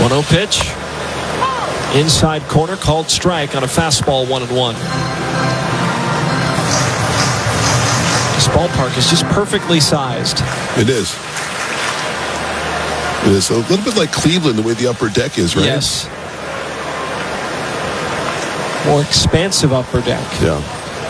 1-0 pitch. Inside corner, called strike on a fastball, 1-1. This ballpark is just perfectly sized. It is. It is a little bit like Cleveland, the way the upper deck is, right? Yes. More expansive upper deck. Yeah.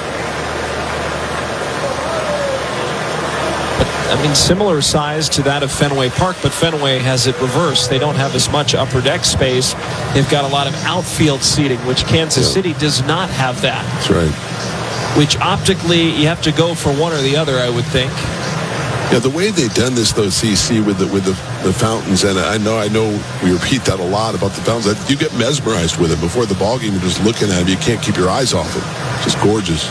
I mean, similar size to that of Fenway Park, but Fenway has it reversed. They don't have as much upper deck space. They've got a lot of outfield seating, which Kansas City does not have that. That's right. Which optically, you have to go for one or the other, I would think. Yeah, the way they've done this, though, CC, with the fountains, and I know we repeat that a lot about the fountains. You get mesmerized with it. Before the ballgame, you're just looking at it. You can't keep your eyes off it. It's just gorgeous.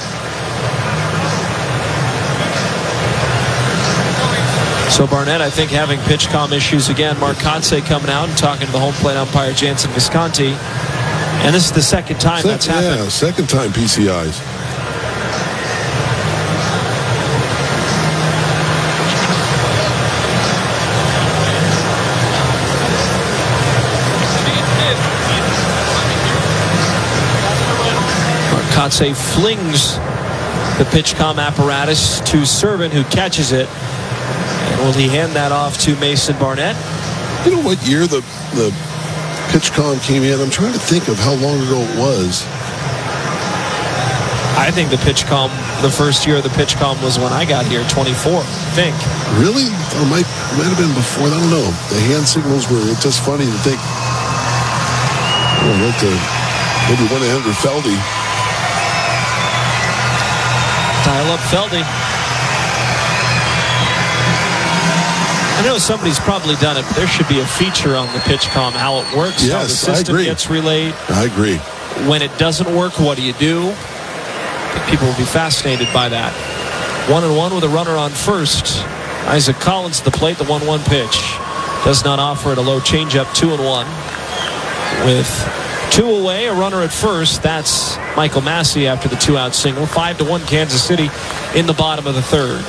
So Barnett, I think, having pitch-com issues again. Mark Kotsay coming out and talking to the home plate umpire, Jansen Visconti. And this is the second time that's happened. Yeah, second time PCIs. Mark Kotsay flings the pitch-com apparatus to Servant, who catches it. Will he hand that off to Mason Barnett? You know what year the PitchCom came in? I'm trying to think of how long ago it was. I think the first year of the PitchCom was when I got here, 24, I think. Really? It might have been before. I don't know. The hand signals were just funny to think. Maybe 1-800 Feldy. Dial up Feldy. I know somebody's probably done it, but there should be a feature on the PitchCom, how it works, how the system gets relayed. I agree. When it doesn't work, what do you do? I think people will be fascinated by that. 1-1 with a runner on first. Isaac Collins at the plate, the 1-1 pitch. Does not offer it, a low changeup, 2-1. With 2 away, a runner at first. That's Michael Massey after the 2-out single. 5-1 Kansas City in the bottom of the third.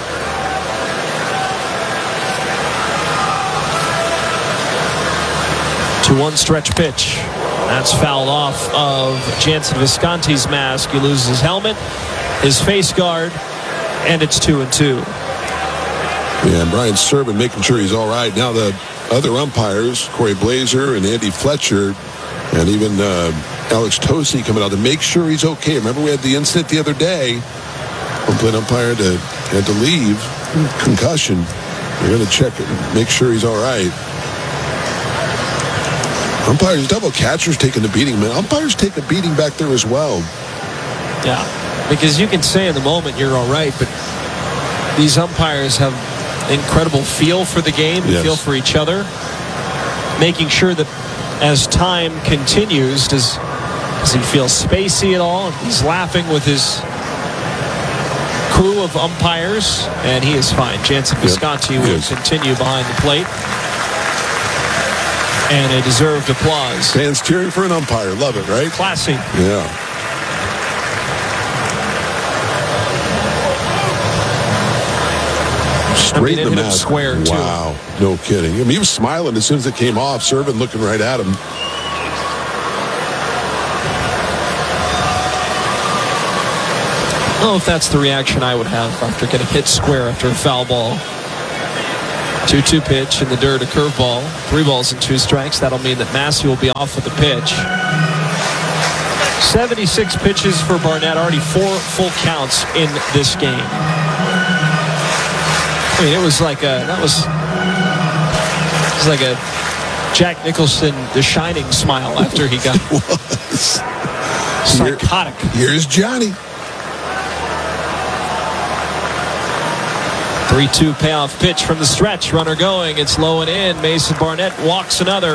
2-1 stretch pitch. That's fouled off of Jansen Visconti's mask. He loses his helmet, his face guard, and it's 2-2. Yeah, Brian Servant making sure he's all right. Now the other umpires, Corey Blazer and Andy Fletcher, and even Alex Tosi coming out to make sure he's okay. Remember we had the incident the other day. Home umpire had to leave. Concussion. They're going to check it and make sure he's all right. Umpires, double catchers taking the beating, man. Umpires take a beating back there as well. Yeah, because you can say in the moment you're all right, but these umpires have incredible feel for the game, feel for each other, making sure that as time continues, does he feel spacey at all? He's laughing with his crew of umpires, and he is fine. Jansen Visconti will continue behind the plate. And a deserved applause. Fans cheering for an umpire. Love it, right? Classy. Yeah. Straight in the mask. Square, too. Wow. No kidding. I mean, he was smiling as soon as it came off. Servant looking right at him. I don't know if that's the reaction I would have after getting hit square after a foul ball. 2-2 pitch in the dirt, a curveball. 3 balls and 2 strikes. That'll mean that Massey will be off with the pitch. 76 pitches for Barnett. Already 4 full counts in this game. I mean, it was like a Jack Nicholson, The Shining smile after he got psychotic. Here's Johnny. 3-2 payoff pitch from the stretch. Runner going. It's low and in. Mason Barnett walks another.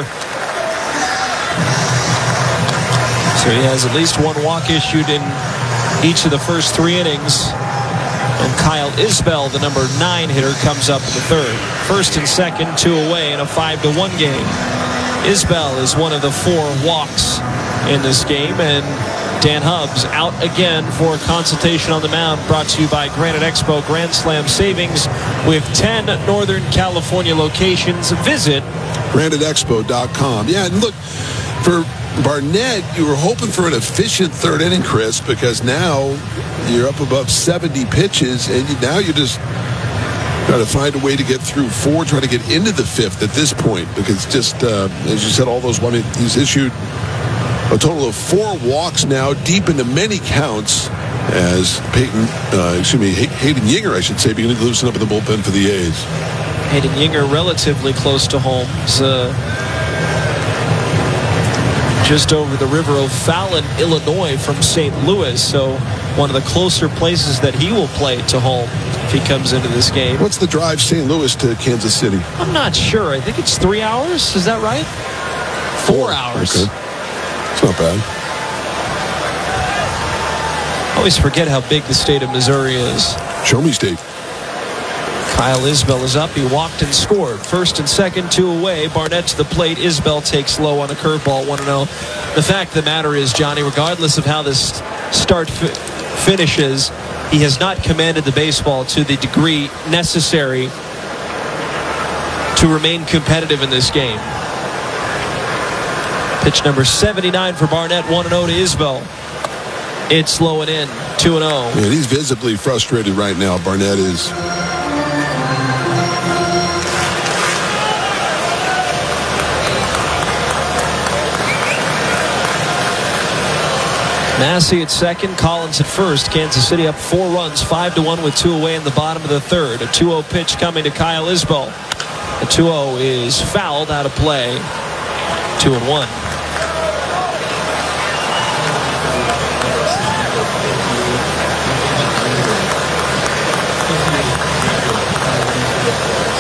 So he has at least 1 walk issued in each of the first 3 innings. And Kyle Isbell, the number 9 hitter, comes up in the third. First and second, 2 away in a 5-1 game. Isbell is one of the 4 walks in this game, and Dan Hubbs out again for a consultation on the mound, brought to you by Granite Expo Grand Slam Savings with 10 Northern California locations. Visit GraniteExpo.com. Yeah, and look, for Barnett, you were hoping for an efficient third inning, Chris, because now you're up above 70 pitches, and now you're just trying to find a way to get through 4, trying to get into the 5th at this point, because just, as you said, all those, he's issued a total of 4 walks now, deep into many counts, as Hayden Yinger, I should say, beginning to loosen up in the bullpen for the A's. Hayden Yinger relatively close to home. He's just over the river of Fallon, Illinois from St. Louis, so one of the closer places that he will play to home if he comes into this game. What's the drive St. Louis to Kansas City? I'm not sure. I think it's 3 hours. Is that right? 4 hours. Okay. It's not bad. I always forget how big the state of Missouri is. Show me state. Kyle Isbell is up. He walked and scored. First and second, 2 away. Barnett to the plate. Isbell takes low on a curveball, 1-0. The fact of the matter is, Johnny, regardless of how this start finishes, he has not commanded the baseball to the degree necessary to remain competitive in this game. Pitch number 79 for Barnett, 1-0 to Isbell. It's low and in, 2-0. Yeah, he's visibly frustrated right now. Barnett is. Massey at second, Collins at first. Kansas City up 4 runs, 5-1 with 2 away in the bottom of the third. A 2-0 pitch coming to Kyle Isbell. The 2-0 is fouled, out of play. 2-1.